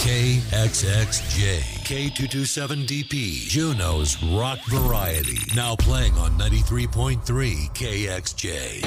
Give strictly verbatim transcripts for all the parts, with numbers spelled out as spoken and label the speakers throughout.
Speaker 1: K X X J, K two twenty-seven D P, Juneau's rock variety. Now playing on ninety-three point three K X J.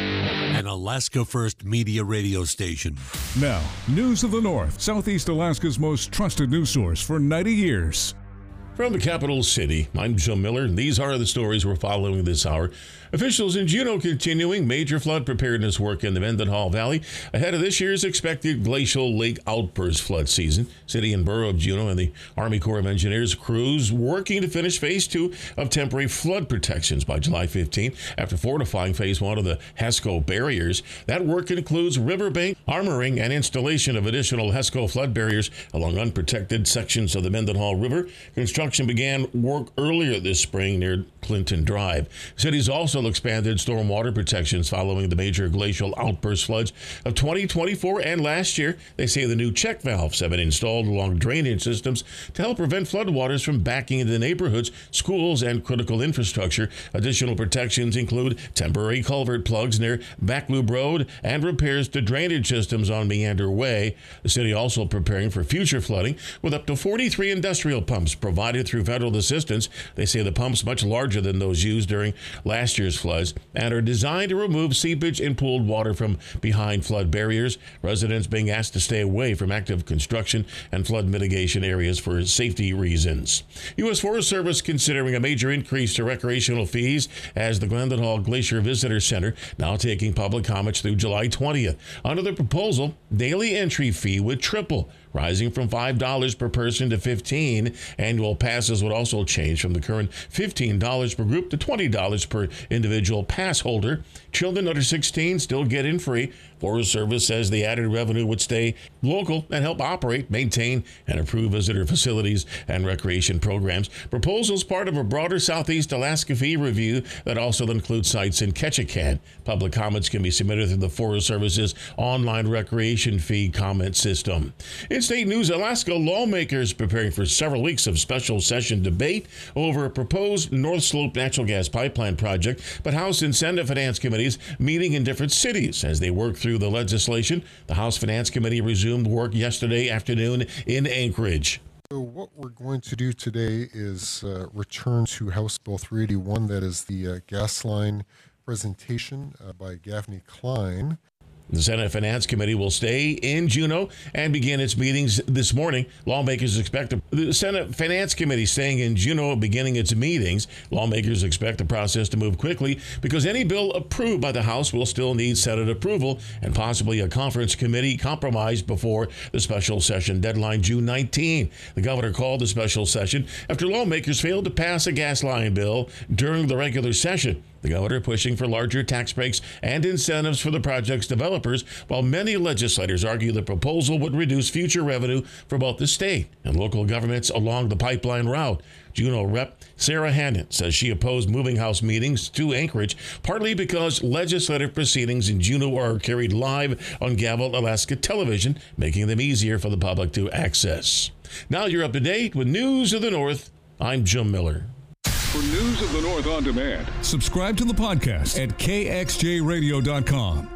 Speaker 1: An Alaska First Media radio station.
Speaker 2: Now, News of the North, Southeast Alaska's most trusted news source for ninety years.
Speaker 3: From the capital city, I'm Jim Miller, and these are the stories we're following this hour. Officials in Juneau continuing major flood preparedness work in the Mendenhall Valley ahead of this year's expected glacial lake outburst flood season. City and Borough of Juneau and the Army Corps of Engineers crews working to finish phase two of temporary flood protections by July fifteenth after fortifying phase one of the HESCO barriers. That work includes riverbank armoring and installation of additional HESCO flood barriers along unprotected sections of the Mendenhall River. Construction began work earlier this spring near Clinton Drive. Cities also expanded stormwater protections following the major glacial outburst floods of twenty twenty-four and last year. They say the new check valves have been installed along drainage systems to help prevent floodwaters from backing into neighborhoods, schools, and critical infrastructure. Additional protections include temporary culvert plugs near Backloop Road and repairs to drainage systems on Meander Way. The city also preparing for future flooding with up to forty-three industrial pumps provided through federal assistance. They say the pumps much larger than those used during last year's floods and are designed to remove seepage and pooled water from behind flood barriers. Residents being asked to stay away from active construction and flood mitigation areas for safety reasons. U S Forest Service considering a major increase to recreational fees as the Mendenhall Glacier Visitor Center now taking public comments through July twentieth. Under the proposal, daily entry fee would triple, rising from five dollars per person to fifteen dollars. Annual passes would also change from the current fifteen dollars per group to twenty dollars per individual pass holder. Children under sixteen still get in free. Forest Service says the added revenue would stay local and help operate, maintain, and improve visitor facilities and recreation programs. Proposals part of a broader Southeast Alaska fee review that also includes sites in Ketchikan. Public comments can be submitted through the Forest Service's online recreation fee comment system. In state news, Alaska lawmakers preparing for several weeks of special session debate over a proposed North Slope natural gas pipeline project, but House and Senate Finance Committees meeting in different cities as they work through the legislation. The House Finance Committee resumed work yesterday afternoon in Anchorage.
Speaker 4: So what we're going to do today is uh, return to House Bill three eighty-one, that is the uh, gas line presentation uh, by Gaffney Klein.
Speaker 3: The Senate Finance Committee will stay in Juneau and begin its meetings this morning. Lawmakers expect the Senate Finance Committee staying in Juneau beginning its meetings. Lawmakers expect the process to move quickly because any bill approved by the House will still need Senate approval and possibly a conference committee compromise before the special session deadline June nineteenth. The governor called the special session after lawmakers failed to pass a gas line bill during the regular session. The governor pushing for larger tax breaks and incentives for the project's developers, while many legislators argue the proposal would reduce future revenue for both the state and local governments along the pipeline route. Juneau Rep Sarah Hannon says she opposed moving House meetings to Anchorage, partly because legislative proceedings in Juneau are carried live on Gavel Alaska Television, making them easier for the public to access. Now you're up to date with News of the North. I'm Jim Miller.
Speaker 2: For News of the North on demand, subscribe to the podcast at K X J radio dot com.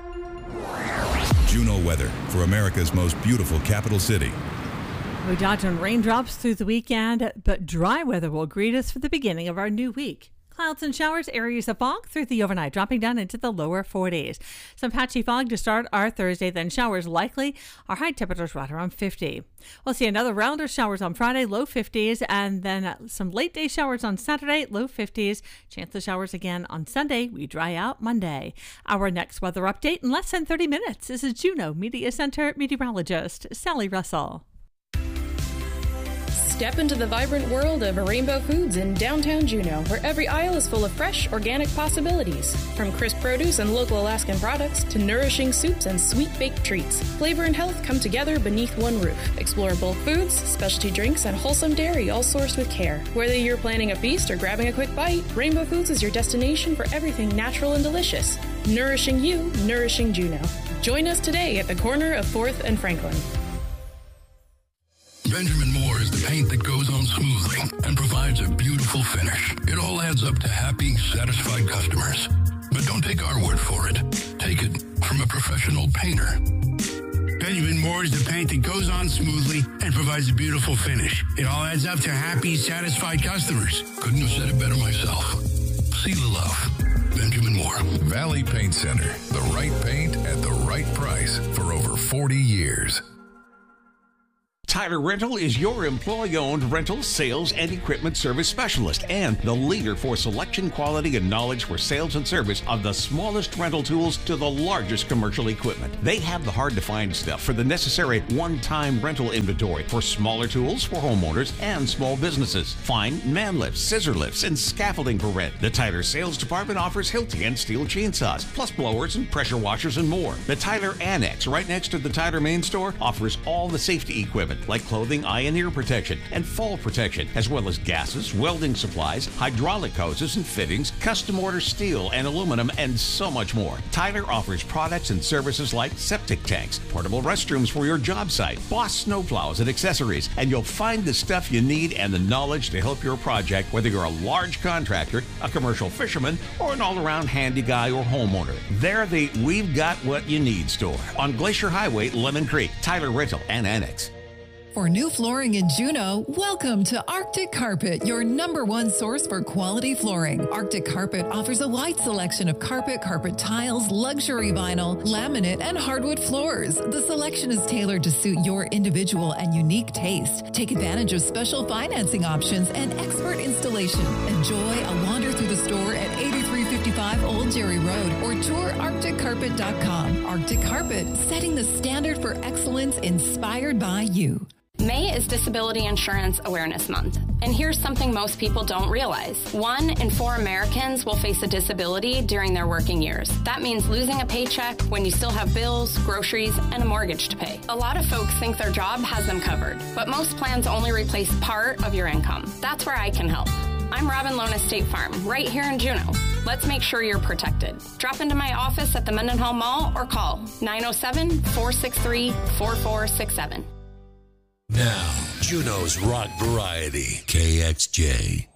Speaker 5: Juneau weather for America's most beautiful capital city.
Speaker 6: We dodge on raindrops through the weekend, but dry weather will greet us for the beginning of our new week. Clouds and showers, areas of fog through the overnight, dropping down into the lower forties. Some patchy fog to start our Thursday, then showers likely. Our high temperatures right around fifty. We'll see another round of showers on Friday, low fifties, and then some late day showers on Saturday, low fifties. Chance of showers again on Sunday. We dry out Monday. Our next weather update in less than thirty minutes. This is Juneau Media Center meteorologist Sally Russell.
Speaker 7: Step into the vibrant world of Rainbow Foods in downtown Juneau, where every aisle is full of fresh, organic possibilities. From crisp produce and local Alaskan products to nourishing soups and sweet-baked treats, flavor and health come together beneath one roof. Explore bulk foods, specialty drinks, and wholesome dairy, all sourced with care. Whether you're planning a feast or grabbing a quick bite, Rainbow Foods is your destination for everything natural and delicious. Nourishing you, nourishing Juneau. Join us today at the corner of fourth and Franklin.
Speaker 8: Benjamin Moore is the paint that goes on smoothly and provides a beautiful finish. It all adds up to happy, satisfied customers. But don't take our word for it. Take it from a professional painter. Benjamin Moore is the paint that goes on smoothly and provides a beautiful finish. It all adds up to happy, satisfied customers. Couldn't have said it better myself. See the love. Benjamin Moore.
Speaker 2: Valley Paint Center. The right paint at the right price for over forty years.
Speaker 9: Tyler Rental is your employee-owned rental, sales, and equipment service specialist and the leader for selection, quality, and knowledge for sales and service of the smallest rental tools to the largest commercial equipment. They have the hard-to-find stuff for the necessary one-time rental inventory for smaller tools for homeowners and small businesses. Find man lifts, scissor lifts, and scaffolding for rent. The Tyler sales department offers Hilti and steel chainsaws, plus blowers and pressure washers and more. The Tyler Annex, right next to the Tyler main store, offers all the safety equipment like clothing, eye and ear protection, and fall protection, as well as gases, welding supplies, hydraulic hoses and fittings, custom order steel and aluminum, and so much more. Tyler offers products and services like septic tanks, portable restrooms for your job site, Boss snowplows and accessories, and you'll find the stuff you need and the knowledge to help your project, whether you're a large contractor, a commercial fisherman, or an all-around handy guy or homeowner. They're the We've Got What You Need store on Glacier Highway, Lemon Creek. Tyler Rental and Annex.
Speaker 10: For new flooring in Juneau, welcome to Arctic Carpet, your number one source for quality flooring. Arctic Carpet offers a wide selection of carpet, carpet tiles, luxury vinyl, laminate, and hardwood floors. The selection is tailored to suit your individual and unique taste. Take advantage of special financing options and expert installation. Enjoy a wander through the store at eighty-three fifty-five Old Jerry Road or tour arctic carpet dot com. Arctic Carpet, setting the standard for excellence inspired by you.
Speaker 11: May is Disability Insurance Awareness Month, and here's something most people don't realize. One in four Americans will face a disability during their working years. That means losing a paycheck when you still have bills, groceries, and a mortgage to pay. A lot of folks think their job has them covered, but most plans only replace part of your income. That's where I can help. I'm Robin Lona State Farm, right here in Juneau. Let's make sure you're protected. Drop into my office at the Mendenhall Mall or call nine oh seven, four six three, four four six seven.
Speaker 1: Now, Juneau's Rock Variety, K X J.